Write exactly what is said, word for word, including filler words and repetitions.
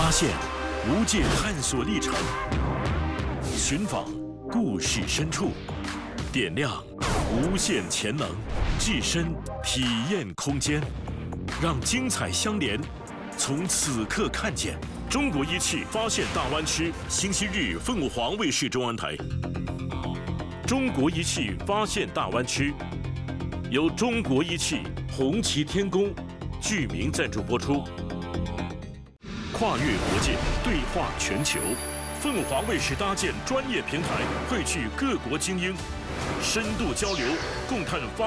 发现无界探索历程，寻访故事深处，点亮无限潜能，置身体验空间，让精彩相连。从此刻看见中国一汽发现大湾区，星期日凤凰卫视中文台。中国一汽发现大湾区，由中国一汽、红旗天工、巨名赞助播出。跨越国界，对话全球，凤凰卫视搭建专业平台，汇聚各国精英，深度交流，共探发